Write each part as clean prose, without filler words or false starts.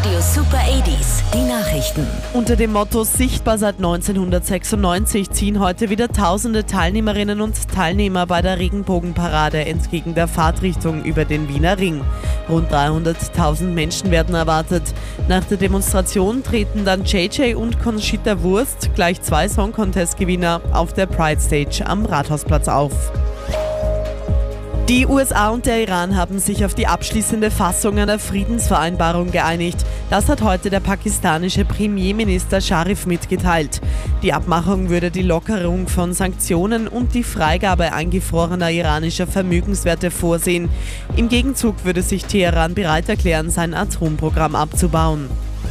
Radio Super 80s, die Nachrichten. Unter dem Motto Sichtbar seit 1996 ziehen heute wieder tausende Teilnehmerinnen und Teilnehmer bei der Regenbogenparade entgegen der Fahrtrichtung über den Wiener Ring. Rund 300.000 Menschen werden erwartet. Nach der Demonstration treten dann JJ und Conchita Wurst, gleich 2 Song-Contest-Gewinner, auf der Pride Stage am Rathausplatz auf. Die USA und der Iran haben sich auf die abschließende Fassung einer Friedensvereinbarung geeinigt. Das hat heute der pakistanische Premierminister Sharif mitgeteilt. Die Abmachung würde die Lockerung von Sanktionen und die Freigabe eingefrorener iranischer Vermögenswerte vorsehen. Im Gegenzug würde sich Teheran bereit erklären, sein Atomprogramm abzubauen.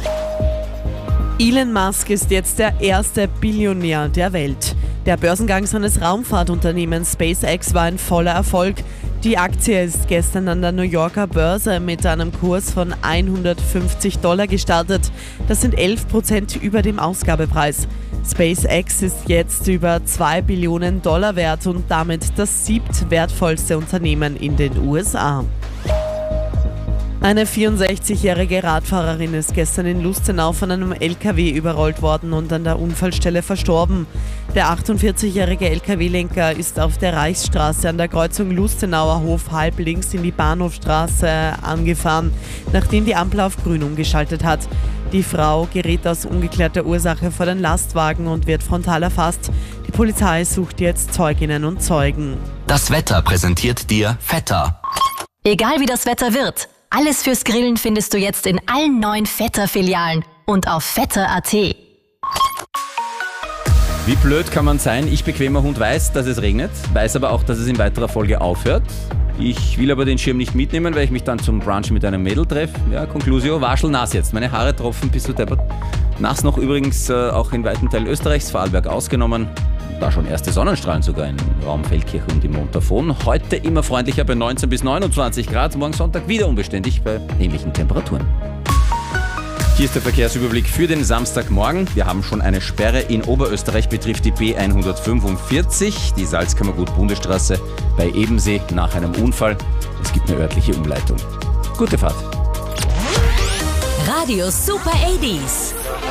Elon Musk ist jetzt der erste Billionär der Welt. Der Börsengang seines Raumfahrtunternehmens SpaceX war ein voller Erfolg. Die Aktie ist gestern an der New Yorker Börse mit einem Kurs von $150 gestartet. Das sind 11% über dem Ausgabepreis. SpaceX ist jetzt über $2 Billionen wert und damit das 7. wertvollste Unternehmen in den USA. Eine 64-jährige Radfahrerin ist gestern in Lustenau von einem LKW überrollt worden und an der Unfallstelle verstorben. Der 48-jährige LKW-Lenker ist auf der Reichsstraße an der Kreuzung Lustenauer Hof halb links in die Bahnhofstraße angefahren, nachdem die Ampel auf grün umgeschaltet hat. Die Frau gerät aus ungeklärter Ursache vor den Lastwagen und wird frontal erfasst. Die Polizei sucht jetzt Zeuginnen und Zeugen. Das Wetter präsentiert dir Vetter. Egal wie das Wetter wird, alles fürs Grillen findest du jetzt in allen 9 Vetter-Filialen und auf vetter.at. Wie blöd kann man sein? Ich, bequemer Hund, weiß, dass es regnet, weiß aber auch, dass es in weiterer Folge aufhört. Ich will aber den Schirm nicht mitnehmen, weil ich mich dann zum Brunch mit einem Mädel treffe. Ja, Conclusio, waschelnass jetzt. Meine Haare tropfen bis zu deppert. Nass noch übrigens auch in weiten Teilen Österreichs, Vorarlberg ausgenommen. Da schon erste Sonnenstrahlen sogar in Raum Feldkirch und im Montafon. Heute immer freundlicher bei 19 bis 29 Grad. Morgen Sonntag wieder unbeständig bei ähnlichen Temperaturen. Hier ist der Verkehrsüberblick für den Samstagmorgen. Wir haben schon eine Sperre in Oberösterreich, betrifft die B145, die Salzkammergut-Bundesstraße bei Ebensee nach einem Unfall. Es gibt eine örtliche Umleitung. Gute Fahrt. Radio Super 80s.